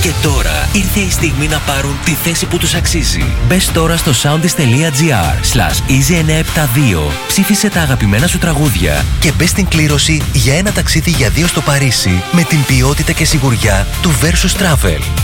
Και τώρα ήρθε η στιγμή να πάρουν τη θέση που τους αξίζει. Μπες τώρα στο soundis.gr/easy972, ψήφισε τα αγαπημένα σου τραγούδια και μπες στην κλήρωση για ένα ταξίδι για 2 στο Παρίσι με την ποιότητα και σιγουριά του Versus Travel.